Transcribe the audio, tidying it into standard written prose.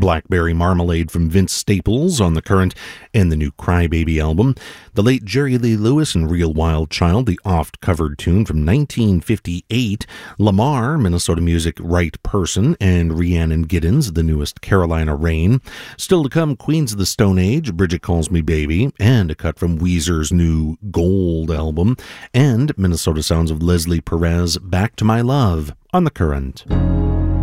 Blackberry Marmalade from Vince Staples on The Current and the new Crybaby album. The late Jerry Lee Lewis and Real Wild Child, the oft-covered tune from 1958. Lamar, Minnesota music Right Person, and Rhiannon Giddens, the newest Carolina Rain. Still to come, Queens of the Stone Age, Bridget Calls Me Baby, and a cut from Weezer's new Gold album, and Minnesota sounds of Leslie Perez, Back to My Love on The Current.